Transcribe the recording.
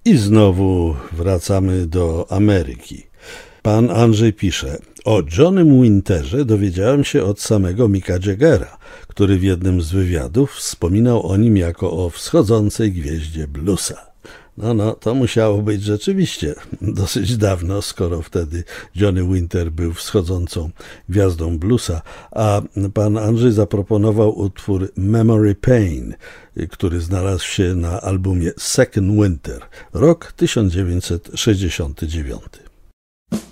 I znowu wracamy do Ameryki. Pan Andrzej pisze: o Johnnym Winterze dowiedziałem się od samego Micka Jaggera, który w jednym z wywiadów wspominał o nim jako o wschodzącej gwieździe bluesa. No, to musiało być rzeczywiście dosyć dawno, skoro wtedy Johnny Winter był wschodzącą gwiazdą bluesa, a pan Andrzej zaproponował utwór Memory Pain, który znalazł się na albumie Second Winter, rok 1969.